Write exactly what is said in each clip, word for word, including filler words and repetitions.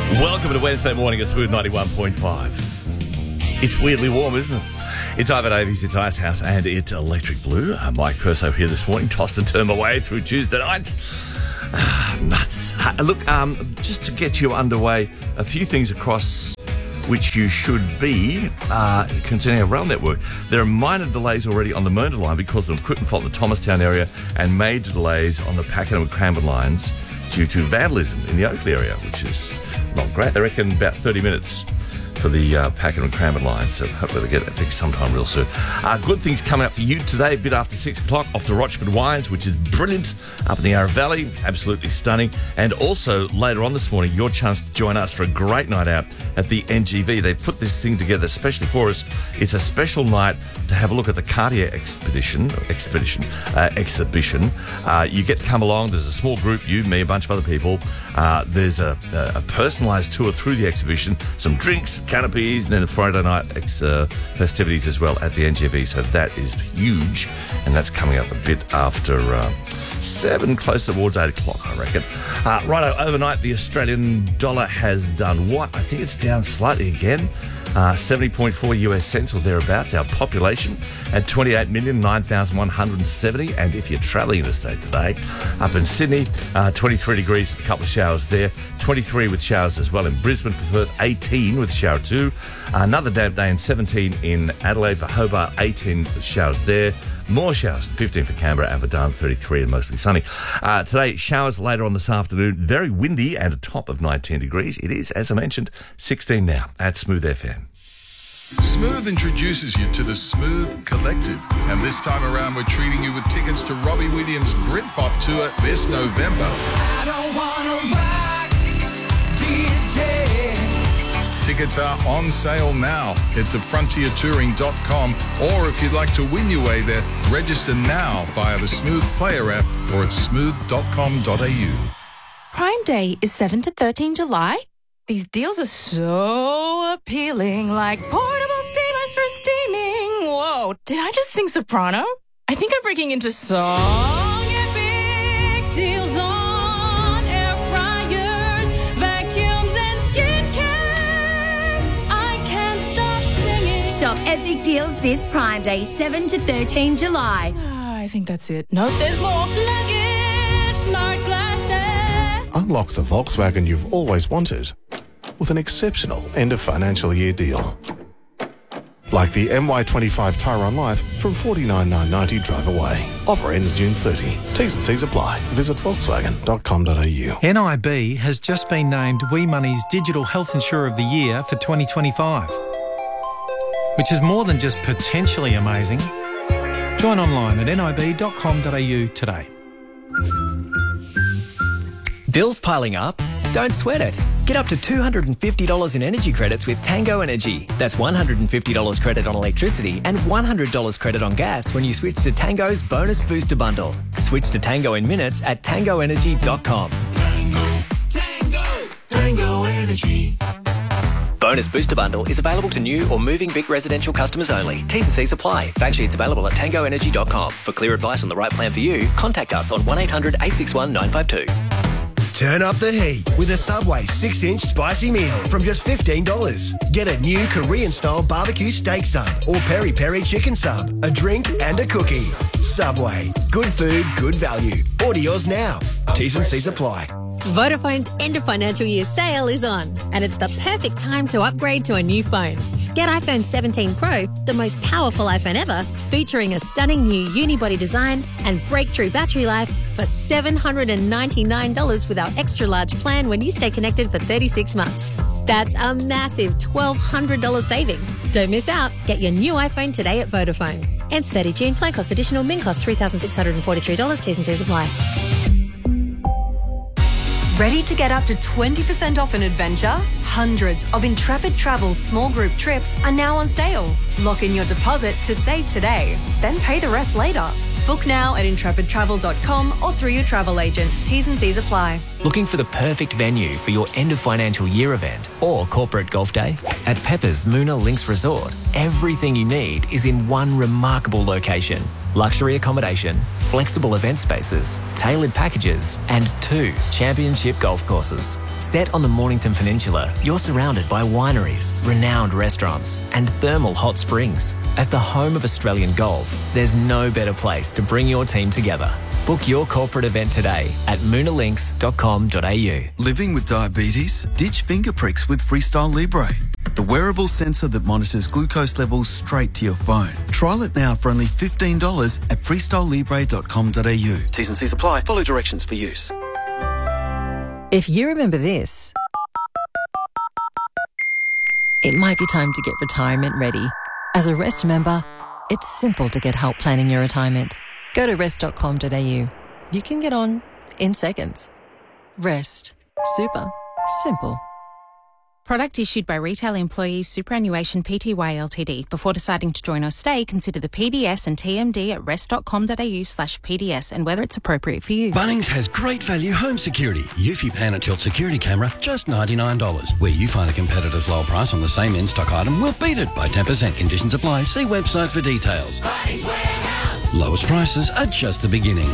Welcome to Wednesday morning at Smooth ninety-one point five. It's weirdly warm, isn't it? It's Ivan Davies, it's Icehouse, and it's Electric Blue. Uh, Mike Perso here this morning, tossed and turned my way through Tuesday night. Ah, nuts. Uh, look, um, just to get you underway, a few things across which you should be uh, concerning our rail network. There are minor delays already on the Mernda line because of equipment fault in the Thomastown area, and major delays on the Pakenham and Cranbourne lines due to vandalism in the Oakley area, which is not great. They reckon about thirty minutes for the uh, Pakenham and Cranbourne lines, so hopefully they'll get that fixed sometime real soon. Uh, good things coming up for you today, a bit after six o'clock, off to Rochford Wines, which is brilliant, up in the Yarra Valley, absolutely stunning. And also, later on this morning, your chance to join us for a great night out at the N G V. They've put this thing together especially for us. It's a special night to have a look at the Cartier Expedition, expedition, uh, exhibition. Uh, you get to come along. There's a small group, you, me, a bunch of other people. Uh, there's a, a, a personalised tour through the exhibition, some drinks, canopies, and then the Friday night ex, uh, festivities as well at the N G V. So that is huge, and that's coming up a bit after uh, seven, close towards eight o'clock, I reckon. Uh, righto, overnight, the Australian dollar has done what? I think it's down slightly again. Uh, seventy point four U S cents or thereabouts. Our population at twenty-eight million nine thousand one hundred seventy. And if you're travelling interstate today, up in Sydney, uh, twenty-three degrees with a couple of showers there. twenty-three with showers as well in Brisbane. For Perth, eighteen with a shower too. Uh, another damp day in seventeen in Adelaide. For Hobart, eighteen with showers there. More showers, fifteen for Canberra, and for Darwin, thirty-three and mostly sunny. Uh, today, showers later on this afternoon. Very windy and a top of nineteen degrees. It is, as I mentioned, sixteen now at Smooth F M. Smooth introduces you to the Smooth Collective. And this time around, we're treating you with tickets to Robbie Williams' Britpop tour this November. I don't wanna rock, D J. Tickets are on sale now. Head to frontier touring dot com, or if you'd like to win your way there, register now via the Smooth Player app or at smooth dot com dot a u. Prime Day is seventh to thirteenth July. These deals are so appealing, like portable steamers for steaming. Whoa, did I just sing soprano? I think I'm breaking into song. And big deals on air fryers, vacuums and skincare. I can't stop singing. Shop epic deals this Prime Day, seventh to thirteenth July. Ah, I think that's it. No, there's more. Luggage, smart glasses. Unlock the Volkswagen you've always wanted with an exceptional end of financial year deal. Like the M Y twenty-five Tyron Life from forty-nine thousand nine hundred ninety drive away. Offer ends June thirtieth. T's and C's apply. Visit volkswagen dot com dot a u. N I B has just been named Wee Money's Digital Health Insurer of the Year for twenty twenty-five, which is more than just potentially amazing. Join online at n i b dot com dot a u today. Bills piling up? Don't sweat it. Get up to two hundred fifty dollars in energy credits with Tango Energy. That's one hundred fifty dollars credit on electricity and one hundred dollars credit on gas when you switch to Tango's Bonus Booster Bundle. Switch to Tango in minutes at tango energy dot com. Tango, Tango, Tango Energy. Bonus Booster Bundle is available to new or moving Vic residential customers only. T's and C's apply. Fact sheets available at tango energy dot com. For clear advice on the right plan for you, contact us on one eight hundred eight six one nine five two. Turn up the heat with a Subway six inch spicy meal from just fifteen dollars. Get a new Korean-style barbecue steak sub or peri-peri chicken sub, a drink and a cookie. Subway. Good food, good value. Order yours now. T's and C's apply. Vodafone's end of financial year sale is on, and it's the perfect time to upgrade to a new phone. Get iPhone seventeen Pro, the most powerful iPhone ever, featuring a stunning new unibody design and breakthrough battery life for seven hundred ninety-nine dollars with our extra large plan when you stay connected for thirty-six months. That's a massive twelve hundred dollars saving. Don't miss out. Get your new iPhone today at Vodafone. Ends thirtieth June. Plan cost additional. Min cost three thousand six hundred forty-three dollars. T's and C's apply. Ready to get up to twenty percent off an adventure? Hundreds of Intrepid Travel's small group trips are now on sale. Lock in your deposit to save today, then pay the rest later. Book now at intrepid travel dot com or through your travel agent. T's and C's apply. Looking for the perfect venue for your end of financial year event or corporate golf day? At Pepper's Moona Links Resort, everything you need is in one remarkable location. luxury accommodation, flexible event spaces, tailored packages, and two championship golf courses. Set on the Mornington Peninsula, you're surrounded by wineries, renowned restaurants, and thermal hot springs. As the home of Australian golf, there's no better place to bring your team together. Book your corporate event today at moonalinks dot com dot a u. Living with diabetes? Ditch finger pricks with Freestyle Libre, the wearable sensor that monitors glucose levels straight to your phone. Trial it now for only fifteen dollars at freestyle libre dot com dot a u. T's and C's apply. Follow directions for use. If you remember this, it might be time to get retirement ready. As a Rest member, it's simple to get help planning your retirement. Go to rest dot com dot a u. You can get on in seconds. Rest. Super. Simple. Product issued by Retail Employees Superannuation Pty Ltd. Before deciding to join or stay, consider the P D S and T M D at rest dot com dot a u slash P D S and whether it's appropriate for you. Bunnings has great value home security. Eufy Pan and Tilt security camera, just ninety-nine dollars. Where you find a competitor's lower price on the same in-stock item, we'll beat it by ten percent. Conditions apply. See website for details. Bunnings Warehouse. Lowest prices are just the beginning.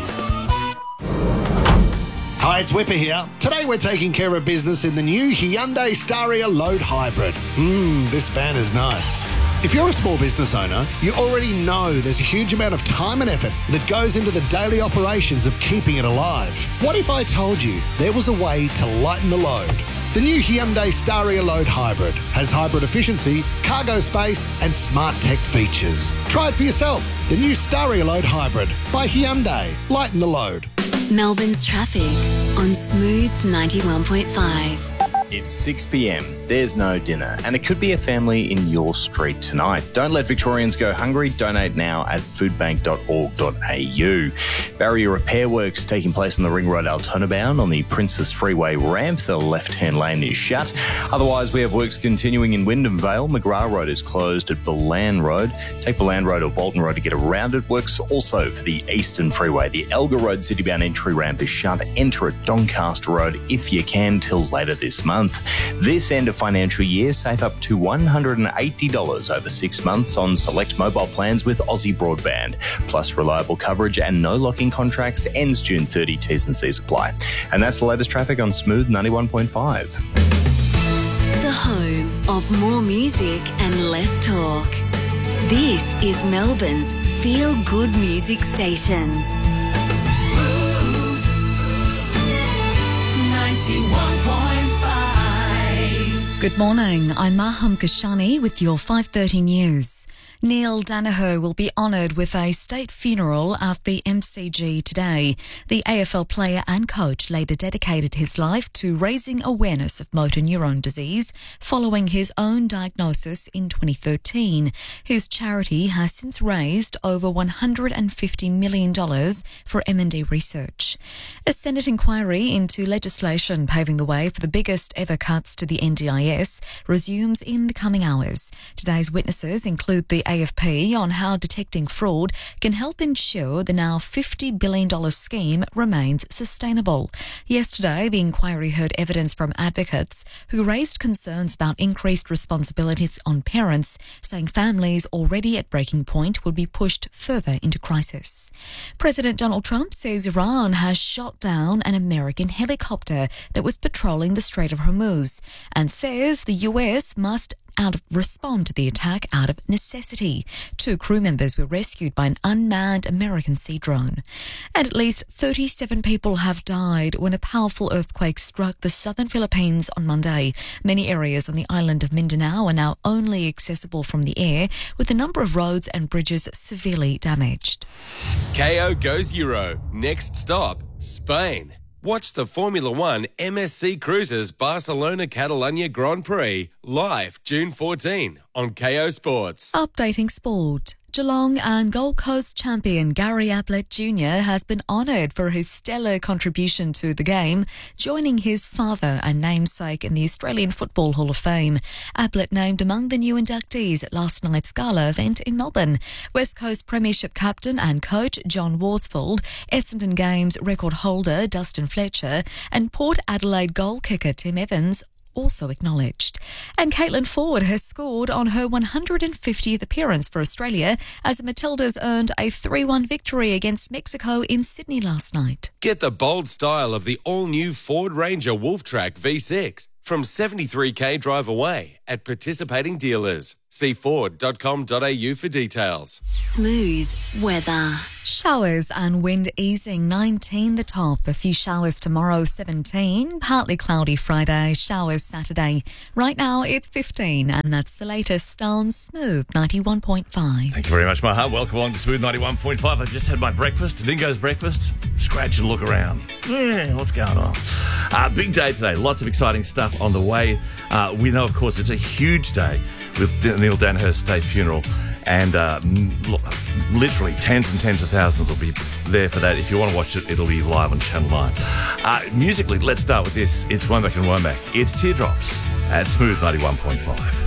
Hi, it's Whipper here. Today we're taking care of business in the new Hyundai Staria Load Hybrid. Mmm, this van is nice. If you're a small business owner, you already know there's a huge amount of time and effort that goes into the daily operations of keeping it alive. What if I told you there was a way to lighten the load? The new Hyundai Staria Load Hybrid has hybrid efficiency, cargo space, and smart tech features. Try it for yourself. The new Staria Load Hybrid by Hyundai. Lighten the load. Melbourne's traffic on Smooth ninety-one point five. It's six p m, there's no dinner, and it could be a family in your street tonight. Don't let Victorians go hungry. Donate now at foodbank dot org dot a u. Barrier repair works taking place on the Ring Road Altona bound on the Princess Freeway ramp. The left-hand lane is shut. Otherwise, we have works continuing in Wyndham Vale. McGrath Road is closed at Bolan Road. Take Bolan Road or Bolton Road to get around it. Works also for the Eastern Freeway. The Elgar Road City-bound entry ramp is shut. Enter at Doncaster Road if you can till later this month. This end of financial year, save up to one hundred eighty dollars over six months on select mobile plans with Aussie Broadband. Plus reliable coverage and no locking contracts. Ends June thirtieth. T's and C's apply. And that's the latest traffic on Smooth ninety-one point five. The home of more music and less talk. This is Melbourne's feel-good music station. Smooth ninety-one point five. Good morning, I'm Maham Kashani with your five thirty news. Neil Danaher will be honoured with a state funeral at the M C G today. The A F L player and coach later dedicated his life to raising awareness of motor neurone disease following his own diagnosis in twenty thirteen. His charity has since raised over one hundred fifty million dollars for M and D research. A Senate inquiry into legislation paving the way for the biggest ever cuts to the N D I S resumes in the coming hours. Today's witnesses include the A F P on how detecting fraud can help ensure the now fifty billion dollars scheme remains sustainable. Yesterday, the inquiry heard evidence from advocates who raised concerns about increased responsibilities on parents, saying families already at breaking point would be pushed further into crisis. President Donald Trump says Iran has shot down an American helicopter that was patrolling the Strait of Hormuz and says the U S must out of respond to the attack out of necessity. Two crew members were rescued by an unmanned American sea drone. And at least thirty-seven people have died when a powerful earthquake struck the southern Philippines on Monday. Many areas on the island of Mindanao are now only accessible from the air, with a number of roads and bridges severely damaged. K O goes Euro. Next stop, Spain. Watch the Formula One M S C Cruises Barcelona Catalunya Grand Prix live June fourteenth on K O Sports. Updating sport. Geelong and Gold Coast champion Gary Ablett Junior has been honoured for his stellar contribution to the game, joining his father and namesake in the Australian Football Hall of Fame. Ablett named among the new inductees at last night's gala event in Melbourne. West Coast Premiership captain and coach John Worsfold, Essendon Games record holder Dustin Fletcher and Port Adelaide goal kicker Tim Evans also acknowledged. And Caitlin Ford has scored on her one hundred fiftieth appearance for Australia as the Matildas earned a three one victory against Mexico in Sydney last night. Get the bold style of the all-new Ford Ranger Wolftrack V six from seventy-three k drive away at participating dealers. See ford dot com dot a u for details. Smooth weather. Showers and wind easing, nineteen the top. A few showers tomorrow, seventeen. Partly cloudy Friday, showers Saturday. Right now it's fifteen, and that's the latest on Smooth ninety-one point five. Thank you very much, Maha. Welcome along to Smooth ninety-one point five. I just had my breakfast, Dingo's breakfast. Scratch and look around. Yeah, what's going on? Uh, big day today. Lots of exciting stuff on the way. Uh, we know, of course, it's a huge day with Neil Daniher's state funeral. And uh, literally tens and tens of thousands will be there for that. If you want to watch it, it'll be live on Channel nine. Uh, musically, let's start with this. It's Womack and Womack. It's Teardrops at Smooth ninety-one point five.